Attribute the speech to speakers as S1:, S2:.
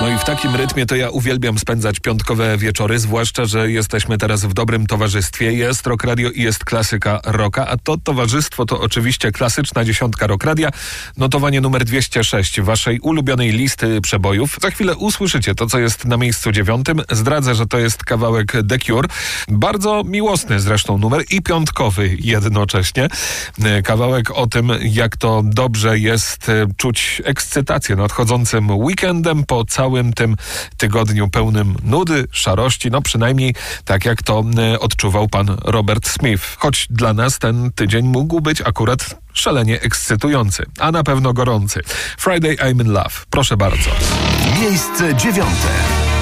S1: No i w takim rytmie to ja uwielbiam spędzać piątkowe wieczory, zwłaszcza, że jesteśmy teraz w dobrym towarzystwie. Jest Rock Radio i jest klasyka rocka, a to towarzystwo to oczywiście klasyczna dziesiątka Rock Radia, notowanie numer 206 waszej ulubionej listy przebojów. Za chwilę usłyszycie to, co jest na miejscu 9. Zdradzę, że to jest kawałek The Cure. Bardzo miłosny zresztą numer i piątkowy jednocześnie. Kawałek o tym, jak to dobrze jest czuć ekscytację nadchodzącym weekendem po całym tym tygodniu pełnym nudy, szarości, no przynajmniej tak jak to odczuwał pan Robert Smith. Choć dla nas ten tydzień mógł być akurat szalenie ekscytujący, a na pewno gorący. Friday I'm in Love. Proszę bardzo.
S2: Miejsce 9.